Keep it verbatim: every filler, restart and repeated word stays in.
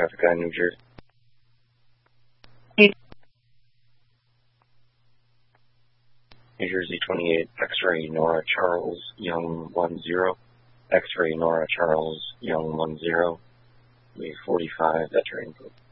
traffic guy, New Jersey. New Jersey twenty-eight, X-ray Nora Charles Young one zero, X-ray Nora Charles Young one zero, we forty-five, that's your input.